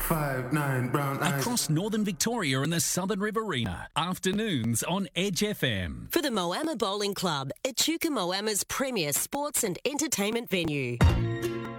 5'9", brown eyes. Across northern Victoria and the Southern Riverina. Afternoons on Edge FM. For the Moama Bowling Club, Echuca Moama's premier sports and entertainment venue.